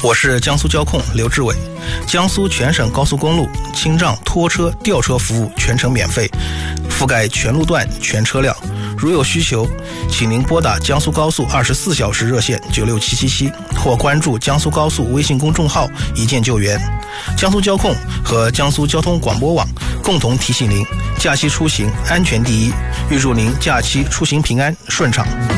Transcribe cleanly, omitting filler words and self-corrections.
我是江苏交控刘志伟。江苏全省高速公路清障拖车、吊车服务全程免费，覆盖全路段、全车辆。如有需求，请您拨打江苏高速24小时热线96777，或关注江苏高速微信公众号一键救援。江苏交控和江苏交通广播网共同提醒您：假期出行安全第一，预祝您假期出行平安顺畅。